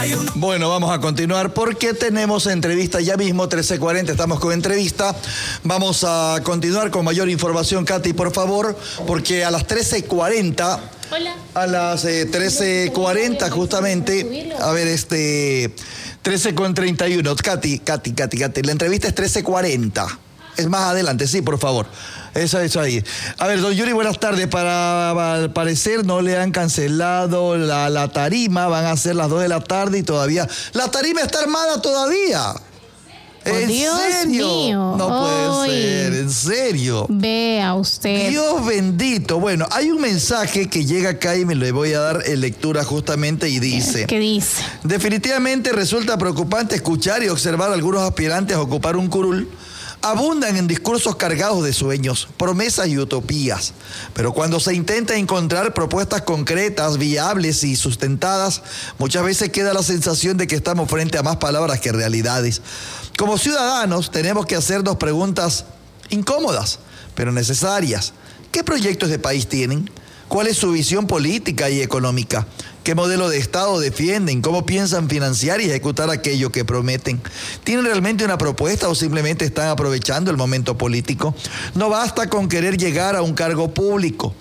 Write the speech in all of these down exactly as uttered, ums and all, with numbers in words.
Bueno, vamos a continuar porque tenemos entrevista ya mismo, trece cuarenta, estamos con entrevista. Vamos a continuar con mayor información, Katy, por favor, porque a las trece cuarenta... Hola. A las eh, trece cuarenta justamente, a ver, este, trece con treinta y uno, Katy, Katy, Katy, Katy, la entrevista es trece cuarenta. Es más adelante, sí, por favor. Eso, eso ahí. A ver, don Yuri, buenas tardes. Para, al parecer no le han cancelado la, la tarima. Van a ser las dos de la tarde y todavía... ¡La tarima está armada todavía! ¿En Dios serio? mío. No puede Ay. ser, en serio. Vea usted. Dios bendito. Bueno, hay un mensaje que llega acá y me le voy a dar en lectura justamente y dice... ¿Qué dice? Definitivamente resulta preocupante escuchar y observar a algunos aspirantes a ocupar un curul. Abundan en discursos cargados de sueños, promesas y utopías. Pero cuando se intenta encontrar propuestas concretas, viables y sustentadas, muchas veces queda la sensación de que estamos frente a más palabras que realidades. Como ciudadanos tenemos que hacernos preguntas incómodas, pero necesarias. ¿Qué proyectos de país tienen? ¿Cuál es su visión política y económica? ¿Qué modelo de Estado defienden? ¿Cómo piensan financiar y ejecutar aquello que prometen? ¿Tienen realmente una propuesta o simplemente están aprovechando el momento político? No basta con querer llegar a un cargo público.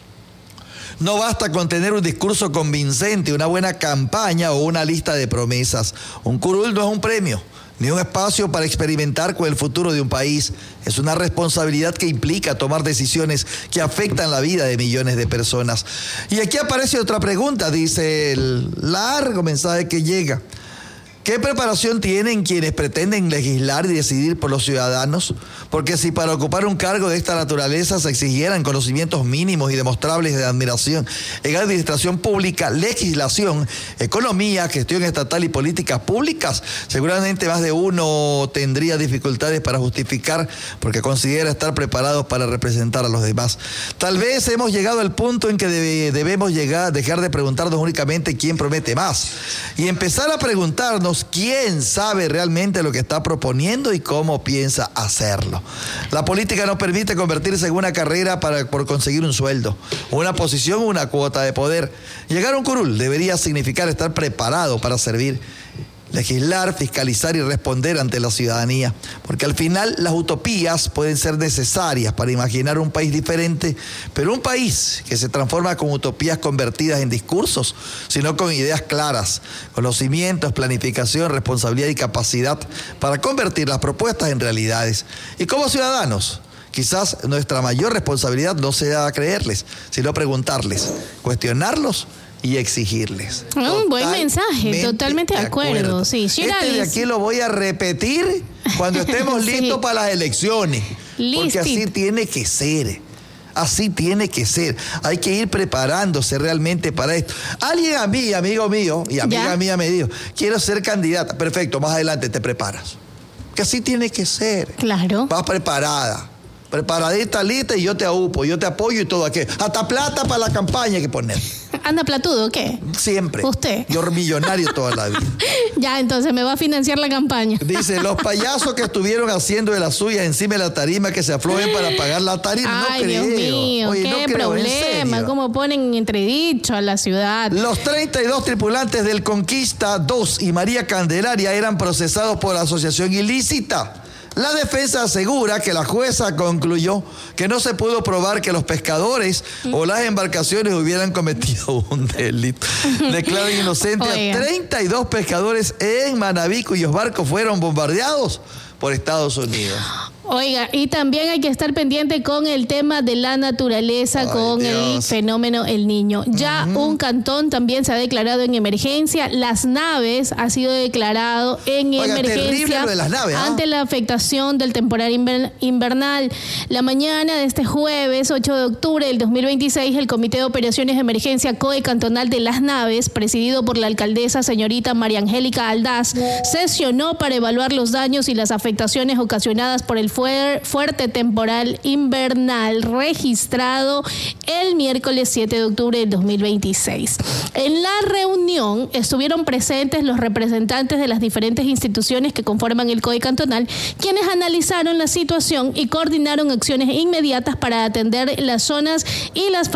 No basta con tener un discurso convincente, una buena campaña o una lista de promesas. Un curul no es un premio, ni un espacio para experimentar con el futuro de un país. Es una responsabilidad que implica tomar decisiones que afectan la vida de millones de personas. Y aquí aparece otra pregunta, dice el largo mensaje que llega. ¿Qué preparación tienen quienes pretenden legislar y decidir por los ciudadanos? Porque si para ocupar un cargo de esta naturaleza se exigieran conocimientos mínimos y demostrables de admiración en administración pública, legislación, economía, gestión estatal y políticas públicas, seguramente más de uno tendría dificultades para justificar porque considera estar preparados para representar a los demás. Tal vez hemos llegado al punto en que debe, debemos llegar, dejar de preguntarnos únicamente quién promete más y empezar a preguntarnos quién sabe realmente lo que está proponiendo y cómo piensa hacerlo. La política nos permite convertirse en una carrera para, por conseguir un sueldo, una posición o una cuota de poder. Llegar a un curul debería significar estar preparado para servir, legislar, fiscalizar y responder ante la ciudadanía, porque al final las utopías pueden ser necesarias para imaginar un país diferente, pero un país que se transforma con utopías convertidas en discursos, sino con ideas claras, conocimientos, planificación, responsabilidad y capacidad para convertir las propuestas en realidades. Y como ciudadanos, quizás nuestra mayor responsabilidad no sea creerles, sino preguntarles, cuestionarlos y exigirles. Un buen mensaje, totalmente de acuerdo. De acuerdo. Sí, este de aquí lo voy a repetir cuando estemos sí. listos para las elecciones. Listo. Porque así tiene que ser. Así tiene que ser. Hay que ir preparándose realmente para esto. Alguien a mí, amigo mío, y amiga ¿Ya? mía me dijo, quiero ser candidata. Perfecto, más adelante te preparas. Que así tiene que ser. Claro. Vas preparada. Preparadita, lista y yo te aupo, yo te apoyo y todo aquello. Hasta plata para la campaña hay que poner. ¿Anda platudo o qué? Siempre. ¿Usted? Yo millonario toda la vida. Ya, entonces me va a financiar la campaña. Dice, los payasos que estuvieron haciendo de las suyas encima de la tarima que se aflojen para pagar la tarima. Ay, no creo. Dios mío, Oye, qué no creo, problema. ¿Cómo ponen en entredicho a la ciudad? Los treinta y dos tripulantes del Conquista dos y María Candelaria eran procesados por asociación ilícita. La defensa asegura que la jueza concluyó que no se pudo probar que los pescadores o las embarcaciones hubieran cometido un delito. Declaran inocentes a treinta y dos pescadores en Manabí cuyos barcos fueron bombardeados por Estados Unidos. Oiga, y también hay que estar pendiente con el tema de la naturaleza, Ay, con Dios. el fenómeno El Niño. Ya uh-huh. un cantón también se ha declarado en emergencia. Las Naves ha sido declarado en Oiga, emergencia lo de las naves, ¿ah? ante la afectación del temporal inver- invernal. La mañana de este jueves, ocho de octubre del dos mil veintiséis, el Comité de Operaciones de Emergencia C O E Cantonal de Las Naves, presidido por la alcaldesa señorita María Angélica Aldaz, sesionó para evaluar los daños y las afectaciones ocasionadas por el fuerte temporal invernal registrado el miércoles siete de octubre del dos mil veintiséis. En la reunión estuvieron presentes los representantes de las diferentes instituciones que conforman el C O E cantonal, quienes analizaron la situación y coordinaron acciones inmediatas para atender las zonas y las